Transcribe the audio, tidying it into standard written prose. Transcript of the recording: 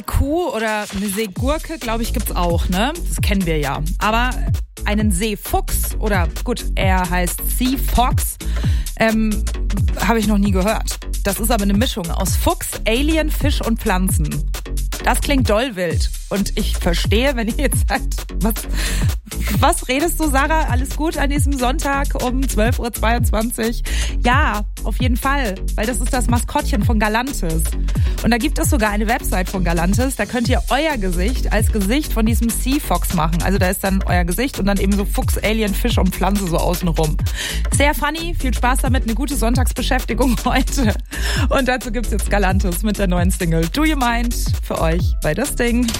Kuh oder eine Seegurke, glaube ich, gibt's auch, ne? Das kennen wir ja. Aber einen Seefuchs oder gut, er heißt Sea Fox, habe ich noch nie gehört. Das ist aber eine Mischung aus Fuchs, Alien, Fisch und Pflanzen. Das klingt doll wild. Und ich verstehe, wenn ihr jetzt sagt, was redest du, Sarah? Alles gut an diesem Sonntag um 12.22 Uhr? Ja, auf jeden Fall, weil das ist das Maskottchen von Galantis. Und da gibt es sogar eine Website von Galantis, da könnt ihr euer Gesicht als Gesicht von diesem Sea Fox machen. Also da ist dann euer Gesicht und dann eben so Fuchs, Alien, Fisch und Pflanze so außenrum. Sehr funny, viel Spaß damit, eine gute Sonntagsbeschäftigung heute. Und dazu gibt's jetzt Galantis mit der neuen Single Do You Mind für euch bei Das Ding.